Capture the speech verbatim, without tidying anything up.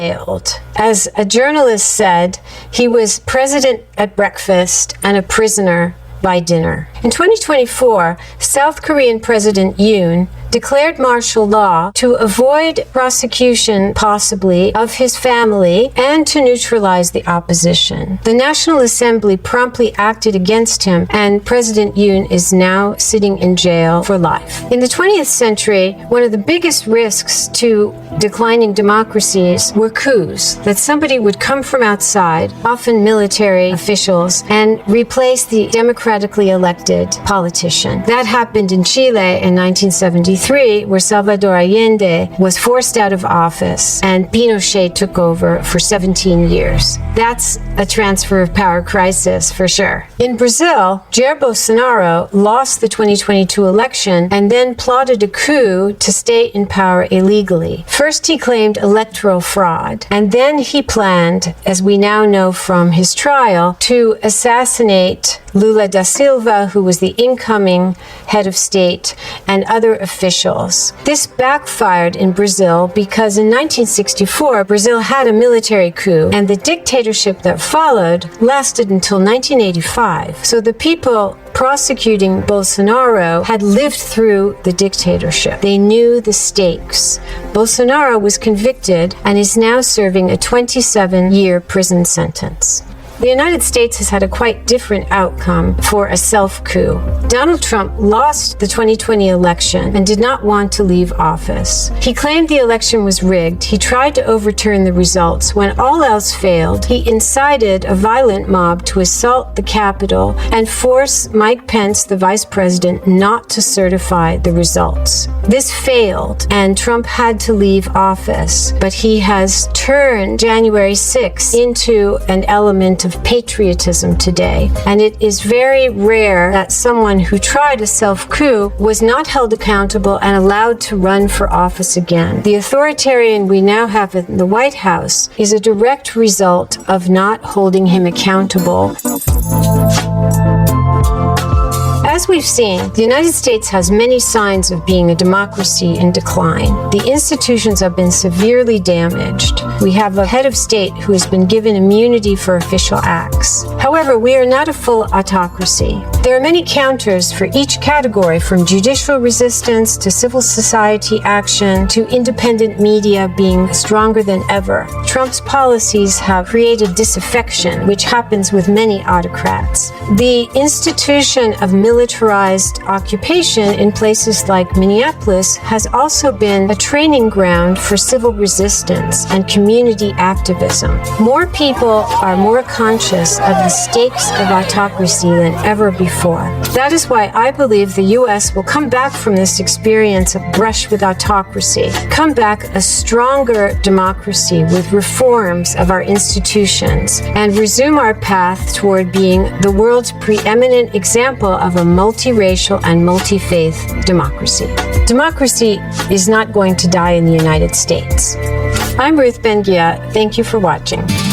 As a journalist said, he was president at breakfast and a prisoner by dinner. In twenty twenty-four, South Korean President Yoon declared martial law to avoid prosecution, possibly, of his family and to neutralize the opposition. The National Assembly promptly acted against him, and President Yoon is now sitting in jail for life. In the twentieth century, one of the biggest risks to declining democracies were coups, that somebody would come from outside, often military officials, and replace the democratically elected politician. That happened in Chile in nineteen seventy-three, where Salvador Allende was forced out of office and Pinochet took over for seventeen years. That's a transfer of power crisis for sure. In Brazil, Jair Bolsonaro lost the twenty twenty-two election and then plotted a coup to stay in power illegally. First, he claimed electoral fraud, and then he planned, as we now know from his trial, to assassinate Lula da Silva, who was the incoming head of state, and other officials. This backfired in Brazil because in nineteen sixty-four, Brazil had a military coup, and the dictatorship that followed lasted until nineteen eighty-five. So the people prosecuting Bolsonaro had lived through the dictatorship. They knew the stakes. Bolsonaro was convicted and is now serving a twenty-seven year prison sentence. The United States has had a quite different outcome for a self-coup. Donald Trump lost the twenty twenty election and did not want to leave office. He claimed the election was rigged. He tried to overturn the results. When all else failed, he incited a violent mob to assault the Capitol and force Mike Pence, the vice president, not to certify the results. This failed, and Trump had to leave office, but he has turned January sixth into an element of patriotism today. And it is very rare that someone who tried a self-coup was not held accountable and allowed to run for office again. The authoritarian we now have in the White House is a direct result of not holding him accountable. As we've seen, the United States has many signs of being a democracy in decline. The institutions have been severely damaged. We have a head of state who has been given immunity for official acts. However, we are not a full autocracy. There are many counters for each category, from judicial resistance to civil society action to independent media being stronger than ever. Trump's policies have created disaffection, which happens with many autocrats. The institution of militarized occupation in places like Minneapolis has also been a training ground for civil resistance and community activism. More people are more conscious of the stakes of autocracy than ever before. That is why I believe the U S will come back from this experience of brush with autocracy, come back a stronger democracy with reforms of our institutions, and resume our path toward being the world's preeminent example of a multiracial and multi-faith democracy. Democracy is not going to die in the United States. I'm Ruth Ben-Ghiat. Thank you for watching.